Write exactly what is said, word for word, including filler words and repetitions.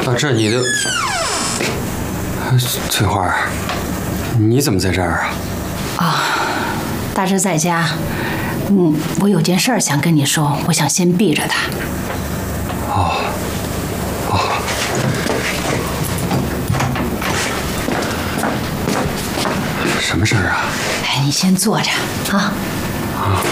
啊，这你的翠花，你怎么在这儿啊？ 啊，大志在家。嗯，我有件事儿想跟你说，我想先避着他。 哦，哦。什么事儿啊？ 哎，你先坐着啊。 啊。